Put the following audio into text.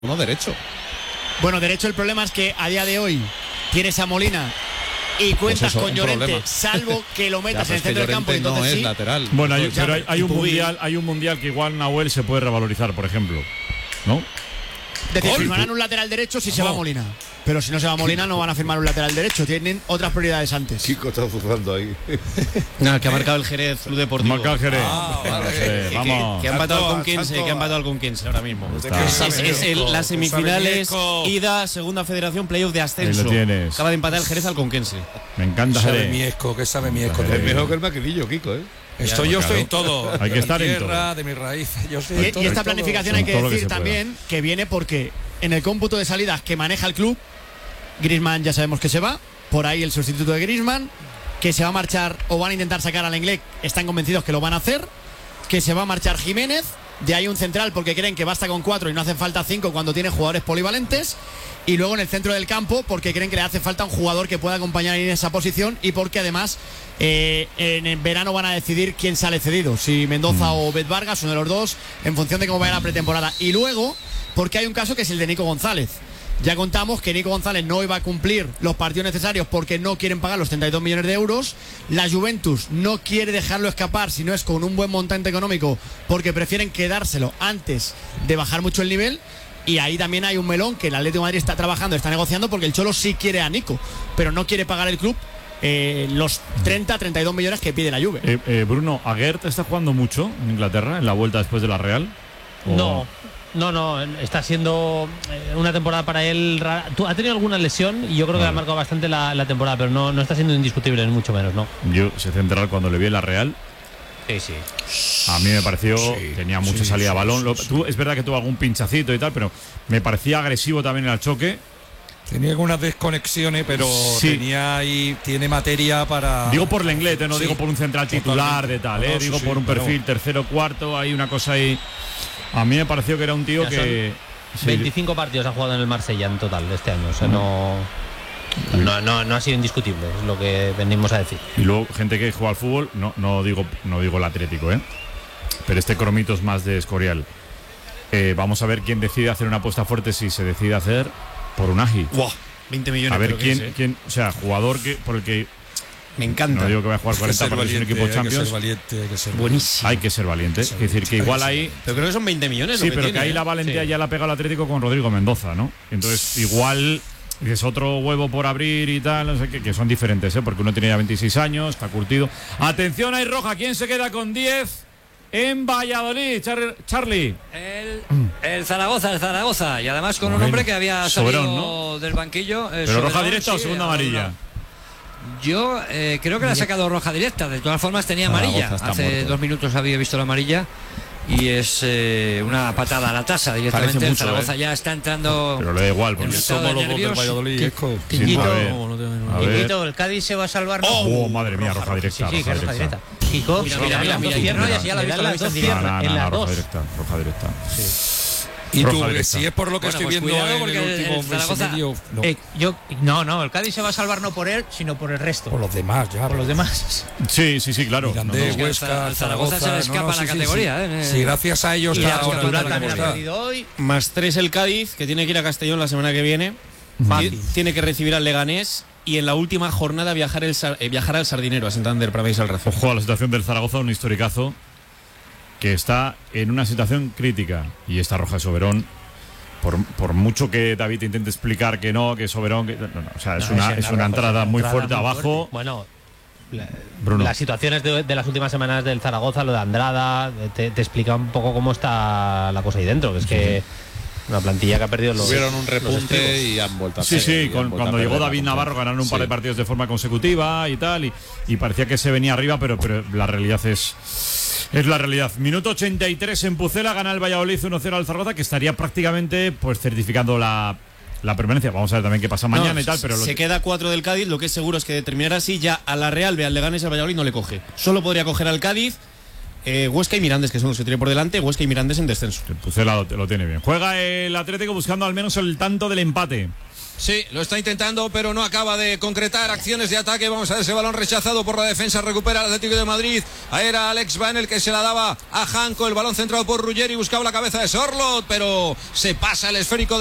Uno derecho. Bueno, derecho, el problema es que a día de hoy tienes a Molina y cuentas con Llorente, salvo que lo metas en el centro del campo. Entonces no es lateral. Bueno, hay un mundial que igual Nahuel se puede revalorizar, por ejemplo, ¿no? Decir, firmarán un lateral derecho si se va Molina. Pero si no se va Molina, no van a firmar un lateral derecho. Tienen otras prioridades antes. Kiko está jugando ahí. No, el que ha marcado el Jerez Club Deportivo. Marca el Jerez. Vale. Vamos. Que ha empatado con Conquense ahora mismo. Las semifinales, ida, segunda federación, playoff de ascenso. Ahí lo tienes. Acaba de empatar el Jerez al Conquense. Me encanta sabe Jerez. Miesco, que sabe Miesco. Es mejor que el maquinillo, Kiko, ¿eh? Yo estoy en todo. Hay que estar en tierra, todo. de mis raíces. Y esta planificación hay que decir también que viene porque en el cómputo de salidas que maneja el club, Griezmann ya sabemos que se va, por ahí el sustituto de Griezmann, que se va a marchar o van a intentar sacar al Lenglet, están convencidos que lo van a hacer, que se va a marchar Jiménez, de ahí un central porque creen que basta con 4 y no hacen falta 5 cuando tiene jugadores polivalentes, y luego en el centro del campo porque creen que le hace falta un jugador que pueda acompañar en esa posición y porque además en el verano van a decidir quién sale cedido, si Mendoza o Bet Vargas, uno de los dos, en función de cómo vaya la pretemporada. Y luego porque hay un caso que es el de Nico González. Ya contamos que Nico González no iba a cumplir los partidos necesarios porque no quieren pagar los 32 millones de euros. La Juventus no quiere dejarlo escapar si no es con un buen montante económico porque prefieren quedárselo antes de bajar mucho el nivel. Y ahí también hay un melón que el Atlético de Madrid está trabajando, está negociando porque el Cholo sí quiere a Nico, pero no quiere pagar el club los 32 millones que pide la Juve. Bruno, ¿Aguert está jugando mucho en Inglaterra en la vuelta después de la Real? No, está siendo una temporada para él rara. Ha tenido alguna lesión y yo creo que ha marcado bastante la temporada, pero no está siendo indiscutible, ni mucho menos, ¿no? Yo, sé central cuando le vi en la Real. Sí. A mí me pareció, tenía mucha salida a balón. Es verdad que tuvo algún pinchacito y tal, pero me parecía agresivo también en el choque. Tenía algunas desconexiones, pero tiene materia para. Digo por Lenglet, no digo por un central titular de tal, digo por un perfil tercero, cuarto, hay una cosa ahí. A mí me pareció que era un tío que 25 partidos ha jugado en el Marsella en total este año, o sea, no ha sido indiscutible, es lo que venimos a decir. Y luego gente que juega al fútbol, no digo el Atlético, pero este cromito es más de Escorial. Vamos a ver quién decide hacer una apuesta fuerte, si se decide hacer por Unai. 20 millones. A ver quién, o sea, jugador por el que me encanta. No digo que va a jugar 40 partidos en un equipo Champions. Hay que ser valiente, buenísimo. Hay que ser valiente. Es decir, que igual ahí. Pero creo que son 20 millones. Sí, pero que ahí la valentía ya la ha pegado el Atlético con Rodrigo Mendoza, ¿no? Entonces, igual es otro huevo por abrir y tal, no sé qué, que son diferentes, porque uno tiene ya 26 años, está curtido. Atención, hay roja. ¿Quién se queda con 10 en Valladolid? Charlie. El Zaragoza. Y además con un hombre que había salido Soberón, ¿no? del banquillo. ¿Pero Soberón, roja directa o segunda amarilla? Yo creo que le ha sacado roja directa. De todas formas tenía amarilla. Hace 2 minutos había visto la amarilla. Y es una patada a la tasa directamente. El Zaragoza ya está entrando. Pero le da igual, porque somos los dos del Valladolid. Quintito, el Cádiz se va a salvar. Oh, madre mía, roja directa. Sí, roja directa. Kiko, mira, ya la he visto. Roja directa. Sí. Y tú, si es por lo que estoy viendo en el último Zaragoza, medio, no, el Cádiz se va a salvar no por él, sino por el resto. Por los demás, ya. Por los demás. Sí, claro. Mirandés, Huesca, el Zaragoza se le escapa la categoría. Sí, gracias a ellos está ahora Cultural también ha perdido hoy. Más 3 el Cádiz, que tiene que ir a Castellón la semana que viene. Tiene que recibir al Leganés. Y en la última jornada viajar al Sardinero, a Santander, para verse al Racing. Ojo a la situación del Zaragoza, un historicazo que está en una situación crítica. Y esta roja de Soberón, por mucho que David intente explicar que Soberón, o sea, es una entrada muy fuerte abajo. Bueno, Bruno. Las situaciones de las últimas semanas del Zaragoza, lo de Andrada, te explica un poco cómo está la cosa ahí dentro, que es que una plantilla que ha perdido tuvieron un repunte y han vuelto a cuando llegó David Navarro ganaron un par de partidos de forma consecutiva y tal, y parecía que se venía arriba, pero la realidad es la realidad. Minuto 83 en Pucela, gana el Valladolid 1-0 al Zaragoza, que estaría prácticamente certificando la permanencia. Vamos a ver también qué pasa mañana y tal, pero se queda 4 del Cádiz. Lo que es seguro es que de terminar así, ya a la Real, al Leganés y al Valladolid no le coge. Solo podría coger al Cádiz, Huesca y Mirandés, que son los que tiene por delante. Huesca y Mirandés en descenso. El Pucela lo tiene bien. Juega el Atlético buscando al menos el tanto del empate. Sí, lo está intentando, pero no acaba de concretar acciones de ataque. Vamos a ver ese balón rechazado por la defensa. Recupera el Atlético de Madrid. Ahí era Alex Van el que se la daba a Janko. El balón centrado por Ruggeri. Buscaba la cabeza de Sorloth, pero se pasa el esférico